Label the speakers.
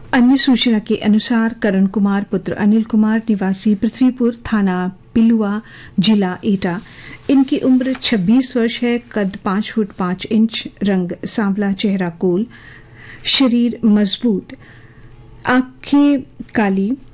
Speaker 1: अन्य सूचना के अनुसार करण कुमार पुत्र अनिल कुमार निवासी पृथ्वीपुर थाना पिलुआ जिला एटा, इनकी उम्र 26 वर्ष है, कद 5 फुट 5 इंच, रंग सांवला, चेहरा गोल, शरीर मजबूत, आंखें काली,